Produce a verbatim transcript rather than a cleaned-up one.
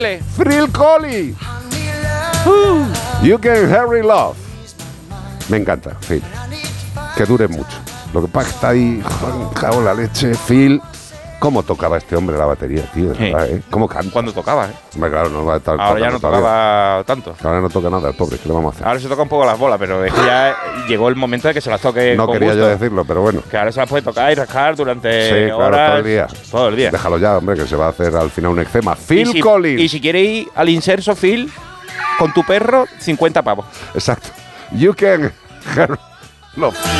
Phil Collins. Uh, you can hurry love. Me encanta, Phil. Que dure mucho. Lo que pasa es que está ahí, cago en la leche, Phil. ¿Cómo tocaba este hombre la batería, tío? De verdad, ¿eh? ¿Cómo canta? Cuando tocaba, ¿eh? Hombre, claro, no va a estar. Ahora ya no todavía. tocaba tanto. Ahora no toca nada, el pobre, ¿qué le vamos a hacer? Ahora se toca un poco las bolas, pero es que ya llegó el momento de que se las toque. No con quería gusto. yo decirlo, pero bueno. Que ahora se las puede tocar y rascar durante Sí, claro, horas. todo el día. Todo el día. Déjalo ya, hombre, que se va a hacer al final un eczema. Phil y si, Collins. Y si quieres ir al inserso, Phil, con tu perro, cincuenta pavos. Exacto. You can hurry love.